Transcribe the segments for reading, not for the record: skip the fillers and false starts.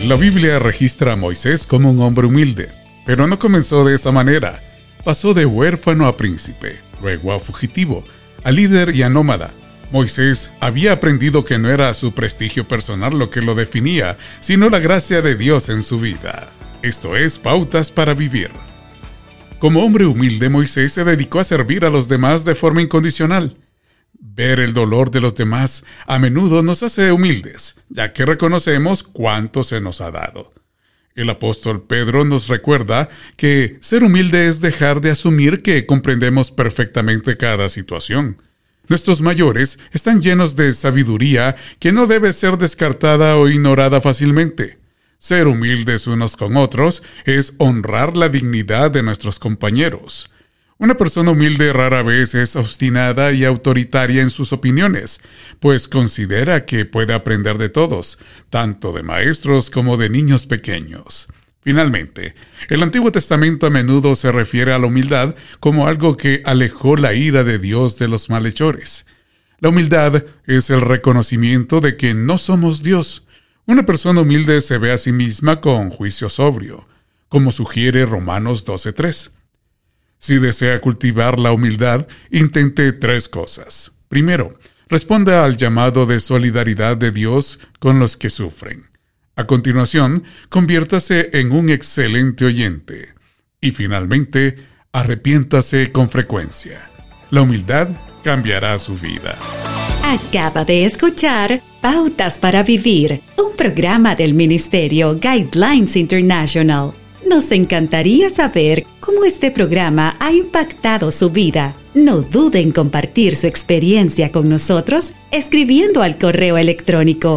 La Biblia registra a Moisés como un hombre humilde, pero no comenzó de esa manera. Pasó de huérfano a príncipe, luego a fugitivo, a líder y a nómada. Moisés había aprendido que no era su prestigio personal lo que lo definía, sino la gracia de Dios en su vida. Esto es Pautas para Vivir. Como hombre humilde, Moisés se dedicó a servir a los demás de forma incondicional. Ver el dolor de los demás a menudo nos hace humildes, ya que reconocemos cuánto se nos ha dado. El apóstol Pedro nos recuerda que ser humilde es dejar de asumir que comprendemos perfectamente cada situación. Nuestros mayores están llenos de sabiduría que no debe ser descartada o ignorada fácilmente. Ser humildes unos con otros es honrar la dignidad de nuestros compañeros. Una persona humilde rara vez es obstinada y autoritaria en sus opiniones, pues considera que puede aprender de todos, tanto de maestros como de niños pequeños. Finalmente, el Antiguo Testamento a menudo se refiere a la humildad como algo que alejó la ira de Dios de los malhechores. La humildad es el reconocimiento de que no somos Dios. Una persona humilde se ve a sí misma con juicio sobrio, como sugiere Romanos 12:3. Si desea cultivar la humildad, intente 3 cosas. Primero, responda al llamado de solidaridad de Dios con los que sufren. A continuación, conviértase en un excelente oyente. Y finalmente, arrepiéntase con frecuencia. La humildad cambiará su vida. Acaba de escuchar Pautas para Vivir, un programa del Ministerio Guidelines International. Nos encantaría saber cómo este programa ha impactado su vida. No dude en compartir su experiencia con nosotros escribiendo al correo electrónico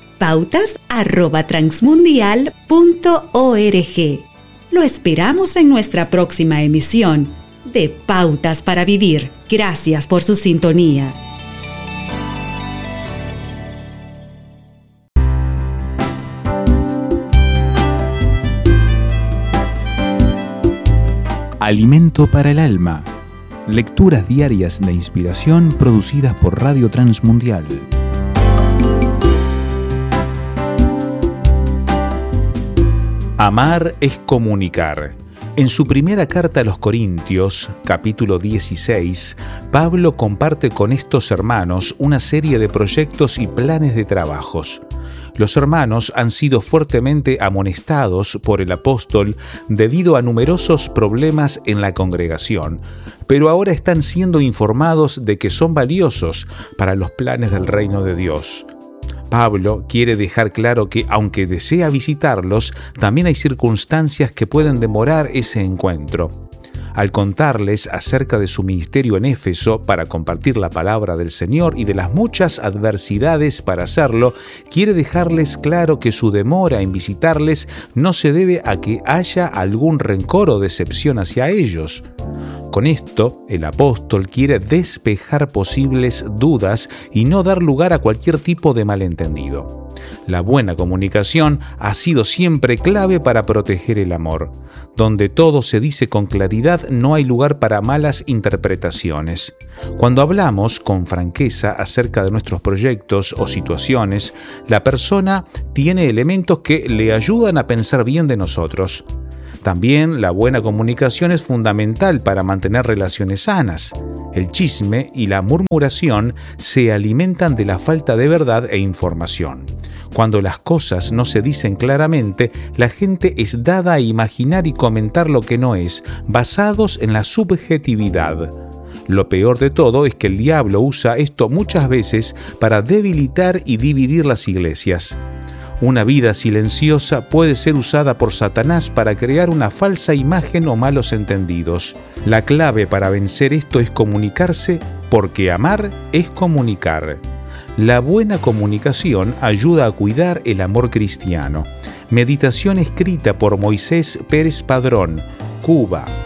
pautas@transmundial.org. Lo esperamos en nuestra próxima emisión de Pautas para Vivir. Gracias por su sintonía. Alimento para el alma. Lecturas diarias de inspiración producidas por Radio Transmundial. Amar es comunicar. En su primera carta a los Corintios, capítulo 16, Pablo comparte con estos hermanos una serie de proyectos y planes de trabajos. Los hermanos han sido fuertemente amonestados por el apóstol debido a numerosos problemas en la congregación, pero ahora están siendo informados de que son valiosos para los planes del reino de Dios. Pablo quiere dejar claro que, aunque desea visitarlos, también hay circunstancias que pueden demorar ese encuentro. Al contarles acerca de su ministerio en Éfeso para compartir la palabra del Señor y de las muchas adversidades para hacerlo, quiere dejarles claro que su demora en visitarles no se debe a que haya algún rencor o decepción hacia ellos. Con esto, el apóstol quiere despejar posibles dudas y no dar lugar a cualquier tipo de malentendido. La buena comunicación ha sido siempre clave para proteger el amor. Donde todo se dice con claridad, no hay lugar para malas interpretaciones. Cuando hablamos con franqueza acerca de nuestros proyectos o situaciones, la persona tiene elementos que le ayudan a pensar bien de nosotros. También la buena comunicación es fundamental para mantener relaciones sanas. El chisme y la murmuración se alimentan de la falta de verdad e información. Cuando las cosas no se dicen claramente, la gente es dada a imaginar y comentar lo que no es, basados en la subjetividad. Lo peor de todo es que el diablo usa esto muchas veces para debilitar y dividir las iglesias. Una vida silenciosa puede ser usada por Satanás para crear una falsa imagen o malos entendidos. La clave para vencer esto es comunicarse, porque amar es comunicar. La buena comunicación ayuda a cuidar el amor cristiano. Meditación escrita por Moisés Pérez Padrón, Cuba,